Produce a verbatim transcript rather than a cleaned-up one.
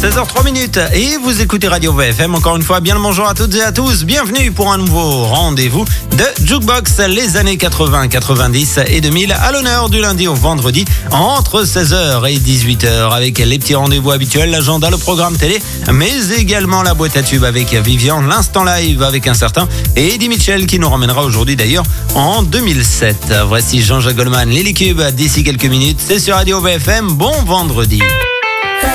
seize heures trois minutes et vous écoutez Radio V F M. Encore une fois, bien le bonjour à toutes et à tous. Bienvenue pour un nouveau rendez-vous de Jukebox, les années quatre-vingts, quatre-vingt-dix et deux mille à l'honneur du lundi au vendredi entre seize heures et dix-huit heures avec les petits rendez-vous habituels, l'agenda, le programme télé, mais également la boîte à tubes avec Vivian, l'instant live avec un certain et Eddie Mitchell qui nous ramènera aujourd'hui d'ailleurs en deux mille sept. Voici Jean-Jacques Goldman, Lily Cube d'ici quelques minutes. C'est sur Radio V F M. Bon vendredi.